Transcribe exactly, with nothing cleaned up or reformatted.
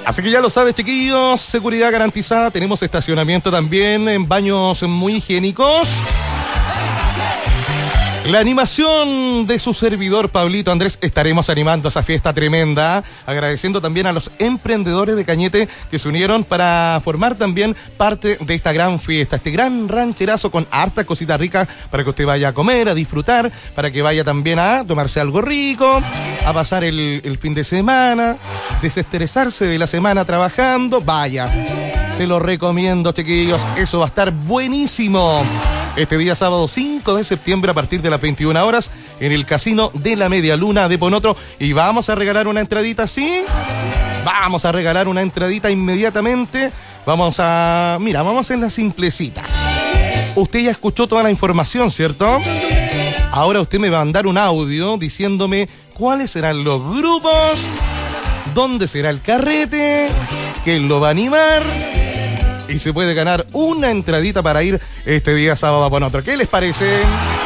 Así que ya lo sabes, chiquillos, seguridad garantizada, tenemos estacionamiento también, en baños muy higiénicos. La animación de su servidor, Pablito Andrés, estaremos animando esa fiesta tremenda, agradeciendo también a los emprendedores de Cañete que se unieron para formar también parte de esta gran fiesta, este gran rancherazo con harta cosita rica para que usted vaya a comer, a disfrutar, para que vaya también a tomarse algo rico, a pasar el, el fin de semana, desestresarse de la semana trabajando, vaya, se lo recomiendo, chiquillos, eso va a estar buenísimo. Este día sábado cinco de septiembre a partir de las veintiuna horas en el Casino de la Media Luna de Ponotro. Y vamos a regalar una entradita, ¿sí? Vamos a regalar una entradita inmediatamente. Vamos a... Mira, vamos a hacer la simplecita. Usted ya escuchó toda la información, ¿cierto? Ahora usted me va a mandar un audio diciéndome cuáles serán los grupos, dónde será el carrete, quién lo va a animar... Y se puede ganar una entradita para ir este día sábado a Ponotro. ¿Qué les parece?